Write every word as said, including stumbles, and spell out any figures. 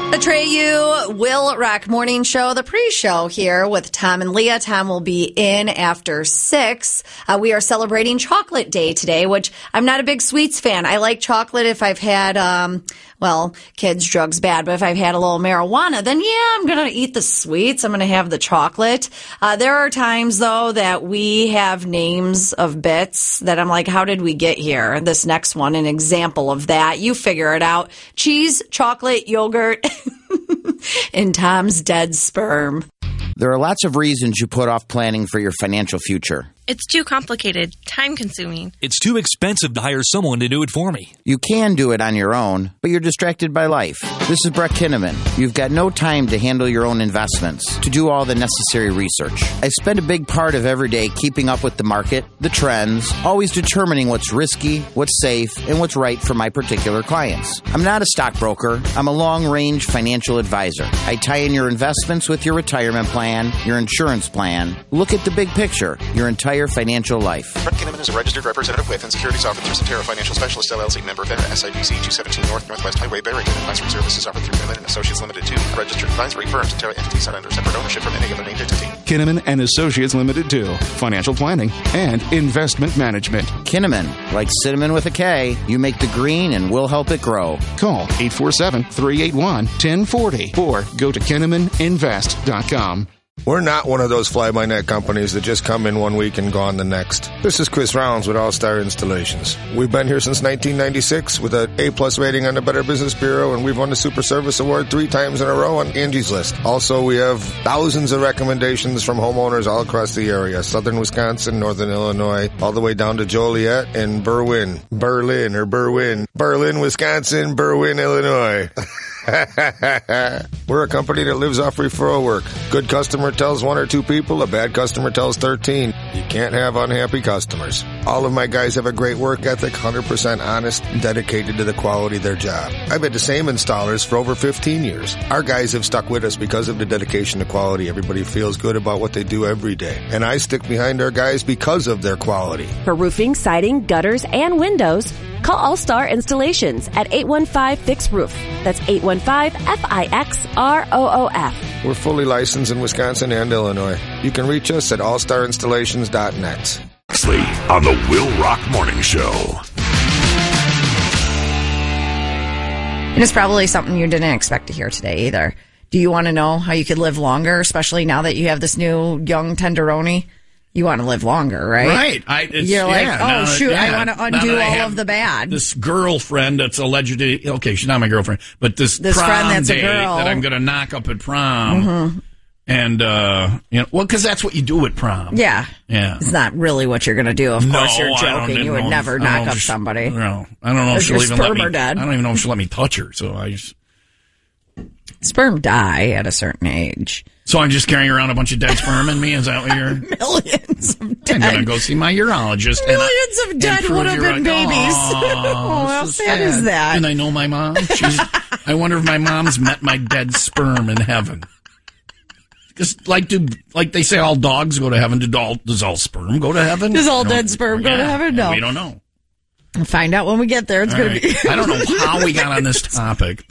The Treyu Will Rock Morning Show, the pre-show here with Tom and Leah. Tom will be in after six. Uh, we are celebrating Chocolate Day today, which I'm not a big sweets fan. I like chocolate if I've had, um, well, kids, drugs, bad. But if I've had a little marijuana, then yeah, I'm going to eat the sweets. I'm going to have the chocolate. Uh, there are times, though, that we have names of bits that I'm like, how did we get here? This next one, an example of that. You figure it out. Cheese, chocolate, yogurt, and Tom's dead sperm. There are lots of reasons you put off planning for your financial future. It's too complicated, time-consuming. It's too expensive to hire someone to do it for me. You can do it on your own, but you're distracted by life. This is Brett Kinnaman. You've got no time to handle your own investments, to do all the necessary research. I spend a big part of every day keeping up with the market, the trends, always determining what's risky, what's safe, and what's right for my particular clients. I'm not a stockbroker. I'm a long-range financial advisor. I tie in your investments with your retirement plan, your insurance plan. Look at the big picture, your entire financial life. Brett Kinnaman is a registered representative with and securities offered through Cetera Financial Specialist, L L C, member FINRA, S I B C two seventeen North Northwest Highway, Barrington. Advisory services offered through Kinnaman and Associates Limited two, a registered advisory firm. Cetera entities not under separate ownership from any other named entity. Kinnaman and Associates Limited two, financial planning and investment management. Kinnaman, like cinnamon with a K, you make the green and we'll help it grow. Call eight four seven, three eight one, one zero four zero or go to kinnaman invest dot com. We're not one of those fly-by-night companies that just come in one week and gone the next. This is Chris Rounds with All-Star Installations. We've been here since nineteen ninety-six with an A-plus rating on the Better Business Bureau, and we've won the Super Service Award three times in a row on Angie's List. Also, we have thousands of recommendations from homeowners all across the area. Southern Wisconsin, Northern Illinois, all the way down to Joliet and Berwyn. Berlin or Berwyn. Berlin, Wisconsin, Berwyn, Illinois. We're a company that lives off referral work. Good customer tells one or two people, a bad customer tells thirteen. You can't have unhappy customers. All of my guys have a great work ethic, one hundred percent honest, and dedicated to the quality of their job. I've had the same installers for over fifteen years. Our guys have stuck with us because of the dedication to quality. Everybody feels good about what they do every day. And I stick behind our guys because of their quality. For roofing, siding, gutters, and windows, call All-Star Installations at eight one five, fix roof. That's eight one five, F I X R O O F. We're fully licensed in Wisconsin and Illinois. You can reach us at all star installations dot net. On the Will Rock Morning Show. And it's probably something you didn't expect to hear today either. Do you want to know how you could live longer, especially now that you have this new young tenderoni? You want to live longer, right? Right. I, it's, You're like, yeah, oh, now, shoot, yeah, I want to undo all of the bad. This girlfriend that's allegedly, okay, she's not my girlfriend, but this, this prom friend that's date a girl that I'm going to knock up at prom. Mm-hmm. And, uh, you know, well, because that's what you do at prom. Yeah. Yeah. It's not really what you're going to do. Of no, course, you're I joking. don't, You would no, never knock up somebody. No. I don't know if she'll your even let sperm me. are dead. I don't even know if she'll let me touch her. So I just. Sperm die at a certain age. So I'm just carrying around a bunch of dead sperm in me? Is that what you're... Millions of dead. I'm going to go see my urologist. Millions and, of dead would have been babies. Oh, how so sad is that? And I know my mom. She's, I wonder if my mom's met my dead sperm in heaven. Because like do like they say all dogs go to heaven. Do all, does all sperm go to heaven? Does all dead sperm go yeah, to heaven? No. We don't know. We'll find out when we get there. It's going right. to be... I don't know how we got on this topic.